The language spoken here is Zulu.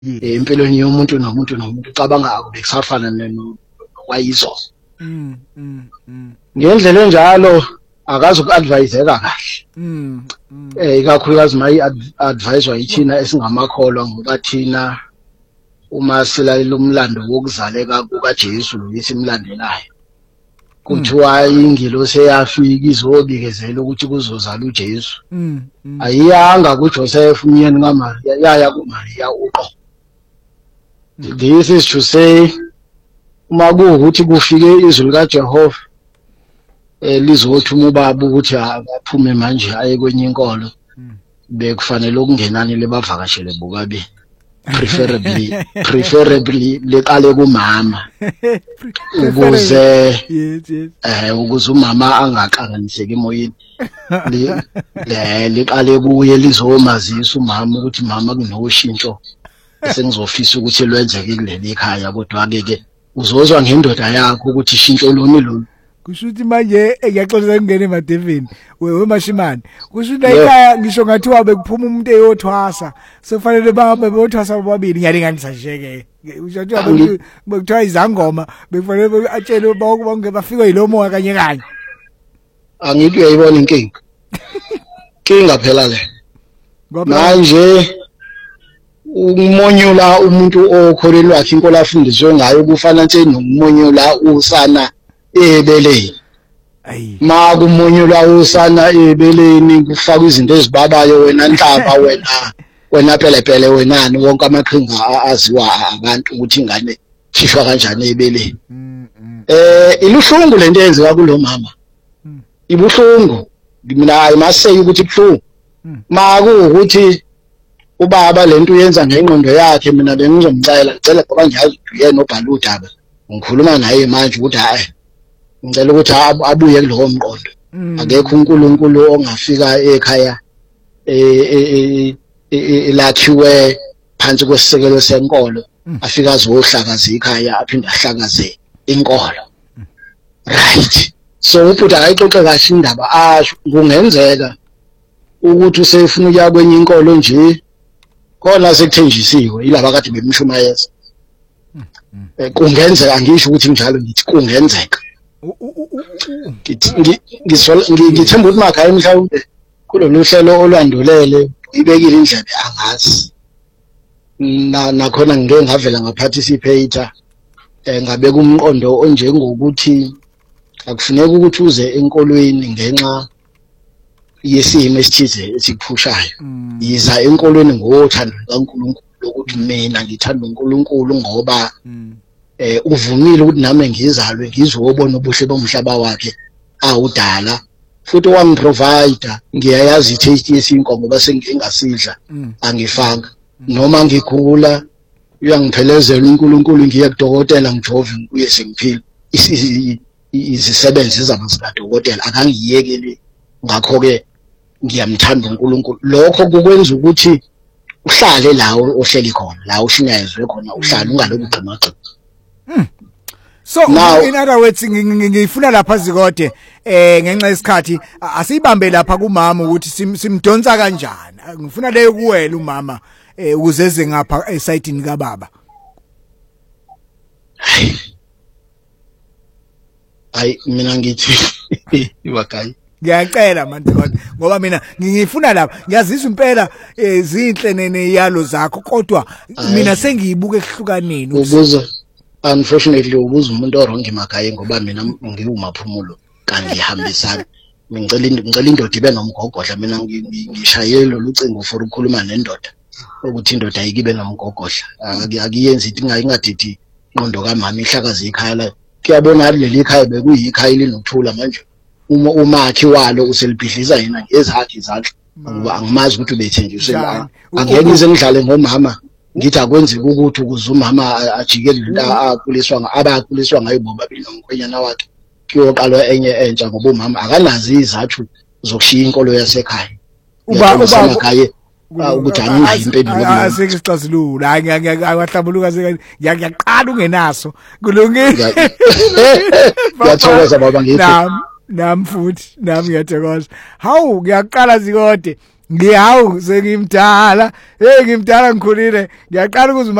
empilweni yomuntu nomuntu ucabanga bekusafana nokwayizolo. Ngendlela enjalo akazi uku-adviseka kahle. Ikakhulukazi mayi advisor yithina esingamakholwa ngoba thina uma silalela umlando wokuzaleka kukaJesu lo esimlandelayo. Kuthiwa ingilosi eyafika izobikezela ukuthi kuzozala uJesu. Ayiyanga kuJoseph umyeni kaMaria yaya kuMaria uqo. This is to say uma kuwukuthi kufike izwi likaJehova lizothuma ubaba ukuthi aphume manje aye kwenye inkolo bekufanele ukungenani lebavakashele bukabini. Preferably leqale kumama ukuze umama angaqanganiseki emoyeni liqale kuye lizomazisa umama ukuthi mama kunoshintsho esengizofisa ukuthi lwenzeke kuleli ekhaya kodwa ke uzozwa ngendoda yakho ukuthi ishintsho lolu kusho ukuthi manje ngiyaxolisa ngene emadevini wemashimani kusho ukuthi ekhaya ngisho ngathiwa bekuphuma umuntu eyothwasa sofanele bahambe bothwasa bobabili ngiyalinganisa nje ke usho ukuthi bekuthiwa izangoma bekufanele atshele bonke bafikwe yilomoya kanye kanye. Angithi uyayibona inkinga phela le manje umonyula umuntu okholweni lwakhe inkolo afundiswe ngayo kufana nje nomonyula usana ebeleni. Ma kumonyula usana ebeleni kufaka izinto ezibabayo wena Nhlaba wena pelepele wenani wonke amaqhinga aziwa abantu ukuthi ingane khishwa kanjani ebeleni. Iluhlungu lento yenziwa kulo mama. Ibuhlungu mina ayimase ukuthi ibuhlungu. Ma kuukuthi ubaba lento uyenza ngengqondo yakhe mina bengizomcela ngicela ngoba ngiyazi uyena obhala udaba ngikhuluma naye manje ukuthi hayi ngicela ukuthi abuye kulowo mqondo. Akekho uNkulunkulu ongafika ekhaya lakhiwe phansi kwesisekelo senkolo afika azohlakaza ikhaya aphinde ahlakaze inkolo. Right. So ubhuda ayixoxe kahle indaba asho kungenzeka ukuthi usefuna ukuya kwenye inkolo nje khona sekuthenjisiwe ilaba kade bemshumayeza. Kungenzeka ngisho ukuthi njalo ngithi kungenzeka. Ngithemba ukuthi makhaya mhlawumbe kulolu hlelo olwandulele ibekile indlebe angazi nakhona ngeke ngavela ngaparticipate ngabeka umqondo onjengokuthi akufuneki ukuthi uze enkolweni ngenxa yesimo esithize esikuphushayo. Yiza enkolweni ngothando kaNkulunkulu ukuthi mina ngithanda uNkulunkulu ngoba uvumile ukuthi nami ngizalwe ngizobona ubuhle bomhlaba wakhe awudala futhi wangiprovide ngiyayazi itaste yesinko ngoba sengingasidla angifanga noma ngigula uyangiphelezela uNkulunkulu ngiye kudokotela ngijove ngibuye sengiphila izisebenzi zabo zikadokotela akangiyekele. Ngakho ke ngiyamthanda uNkulunkulu. Lokho kukwenza ukuthi uhlale lawo ohleli khona la ushinyayezwe khona uhlale ungaloku ugqimagqima. So in other words ngifuna lapha Zikode ngenxa yesikhathi asiyibambe lapha kumama ukuthi simdonsa kanjani. Ngifuna leyo kuwela umama ukuzeze ngapha esayidini kaBaba. Hayi mina ngithi iwakai ngiyacela manje ngoba mina ngifuna lapha ngiyazisa impela izinhle neneyalo zakho kodwa mina sengiyibuka ehlukaneni ubuza. Unfortunately ubuza umuntu oronke emakhaya ngoba mina ngiwumaphumulo kangihambisana. Ngicela indoda ibe nomgogodla mina ngishayelo lucingo for ukukhuluma nendoda ukuthi indoda ayikibe nomgogodla akiyenzi into ingadithi inqondo kaMama ihlakaza ikhaya la. Kuyabona leli ikhaya bekuyikhaya linokuthula manje umakhi walo uselibhidliza yena ngezakhe izandla ngoba angimazi ukuthi ubethenjiswe la. Angeke ngize ngidlale ngomama ngithi akwenzeka ukuthi ukuze umama ajikele lento abakhuliswa ngayo bobabili nomkhwenyana wakhe kuyoqalwa enye entsha ngoba umama akanazi izathu zokushiya inkolo yasekhaya. Ubaba ukuthi anginayo impendulo asekisixazulula ngiyahlambuluka ngiyaqala ungenaso kulungile. Ngiyathokoza baba ngithi nami futhi nami ngiyathokoza. Hawu ngiyaqala Zikode ngiyawu sengimdala ngimdala ngikhulile ngiyaqala ukuzima